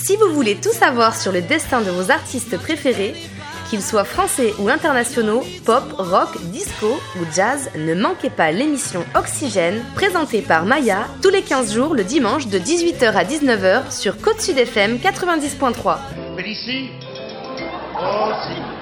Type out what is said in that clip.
Si vous voulez tout savoir sur le destin de vos artistes préférés, qu'ils soient français ou internationaux, pop, rock, disco ou jazz, ne manquez pas l'émission Oxygène, présentée par Maya, tous les 15 jours le dimanche de 18h à 19h sur Côte Sud FM 90.3. Mais ici, aussi.